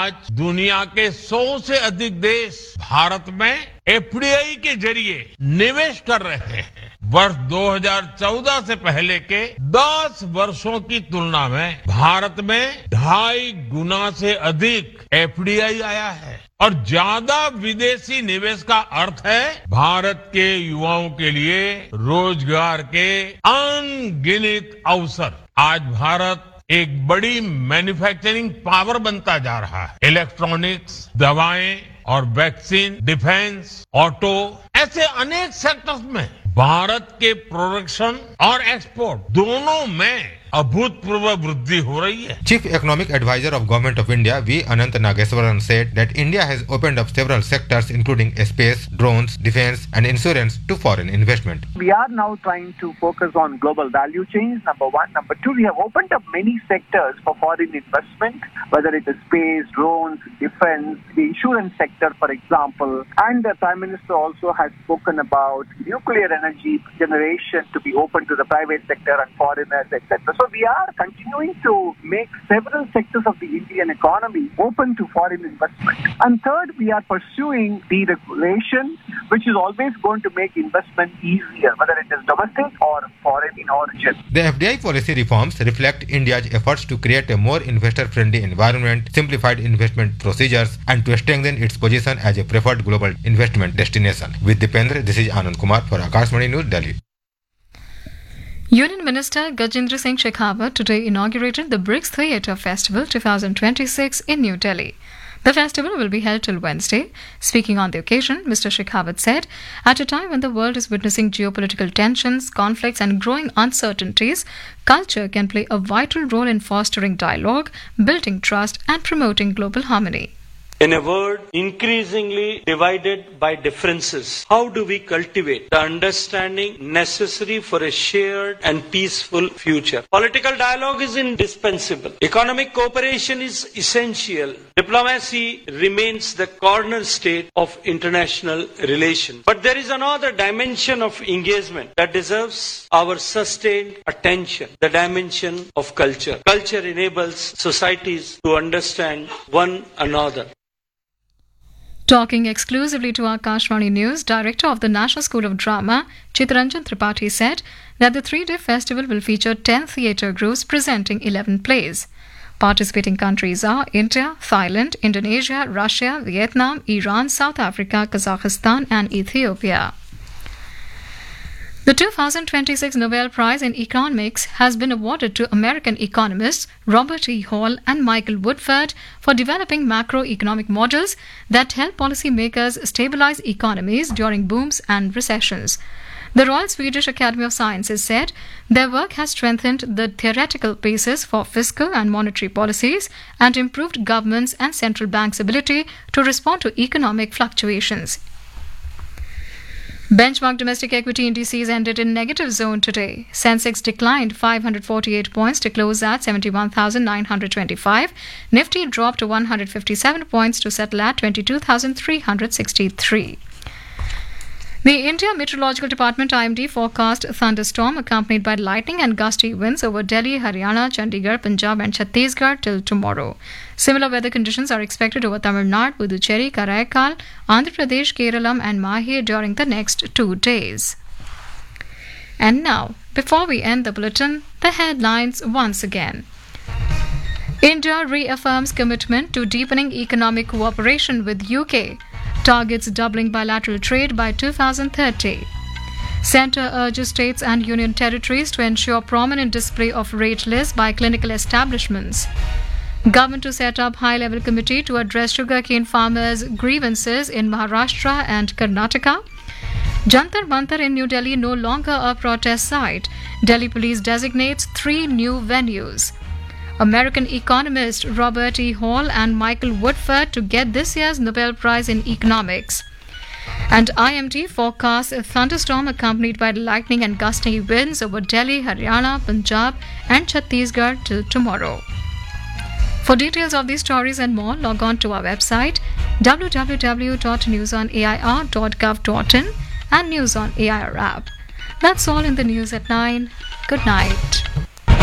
आज दुनिया के 100 से अधिक देश भारत में एफडीआई के जरिए निवेश कर रहे हैं। वर्ष 2014 से पहले के 10 वर्षों की तुलना में भारत में 2.5 गुना से अधिक एफडीआई आया है और ज्यादा विदेशी निवेश का अर्थ है भारत के युवाओं के लिए रोजगार के अनगिनत अवसर। आज भारत एक बड़ी मैन्युफैक्चरिंग पावर बनता जा रहा है। इलेक्ट्रॉनिक्स, दवाएं और वैक्सीन, डिफेंस, ऑटो ऐसे अनेक सेक्टर्स में भारत के प्रोडक्शन और एक्सपोर्ट दोनों में अभूतपूर्व वृद्धि हो रही है। Chief Economic Advisor of Government of India, V. Anant Nageswaran, said that India has opened up several sectors including space, drones, defense and insurance to foreign investment. We are now trying to focus on global value chains, number one. Number two, we have opened up many sectors for foreign investment, whether it is space, drones, defense, the insurance sector, for example. And the Prime Minister also has spoken about nuclear energy generation to be open to the private sector and foreigners, etc. So we are continuing to make several sectors of the Indian economy open to foreign investment. And third, we are pursuing deregulation, which is always going to make investment easier, whether it is domestic or foreign in origin. The FDI policy reforms reflect India's efforts to create a more investor-friendly environment, simplified investment procedures, and to strengthen its position as a preferred global investment destination. With Dipendra, this is Anand Kumar for Akashvani News, Delhi. Union Minister Gajendra Singh Shekhawat today inaugurated the BRICS Theatre Festival 2026 in New Delhi. The festival will be held till Wednesday. Speaking on the occasion, Mr. Shekhawat said, at a time when the world is witnessing geopolitical tensions, conflicts and growing uncertainties, culture can play a vital role in fostering dialogue, building trust and promoting global harmony. In a world increasingly divided by differences, how do we cultivate the understanding necessary for a shared and peaceful future? Political dialogue is indispensable. Economic cooperation is essential. Diplomacy remains the cornerstone of international relations. But there is another dimension of engagement that deserves our sustained attention, the dimension of culture. Culture enables societies to understand one another. Talking exclusively to Akashvani News, Director of the National School of Drama, Chittaranjan Tripathi, said that the 3-day festival will feature 10 theatre groups presenting 11 plays. Participating countries are India, Thailand, Indonesia, Russia, Vietnam, Iran, South Africa, Kazakhstan and Ethiopia. The 2026 Nobel Prize in Economics has been awarded to American economists Robert E. Hall and Michael Woodford for developing macroeconomic models that help policymakers stabilize economies during booms and recessions. The Royal Swedish Academy of Sciences said their work has strengthened the theoretical basis for fiscal and monetary policies and improved governments' and central banks' ability to respond to economic fluctuations. Benchmark domestic equity indices ended in negative zone today. Sensex declined 548 points to close at 71,925. Nifty dropped 157 points to settle at 22,363. The India Meteorological Department IMD forecast thunderstorm accompanied by lightning and gusty winds over Delhi, Haryana, Chandigarh, Punjab and Chhattisgarh till tomorrow. Similar weather conditions are expected over Tamil Nadu, Puducherry, Karaikal, Andhra Pradesh, Keralam and Mahe during the next 2 days. And now, before we end the bulletin, the headlines once again. India reaffirms commitment to deepening economic cooperation with UK. Targets doubling bilateral trade by 2030. Centre urges states and union territories to ensure prominent display of rate lists by clinical establishments. Government to set up high-level committee to address sugarcane farmers' grievances in Maharashtra and Karnataka. Jantar Mantar in New Delhi no longer a protest site. Delhi police designates 3 new venues. American economist Robert E. Hall and Michael Woodford to get this year's Nobel Prize in Economics. And IMD forecasts a thunderstorm accompanied by lightning and gusty winds over Delhi, Haryana, Punjab and Chhattisgarh till tomorrow. For details of these stories and more, log on to our website www.newsonair.gov.in and News on AIR app. That's all in the news at 9. Good night.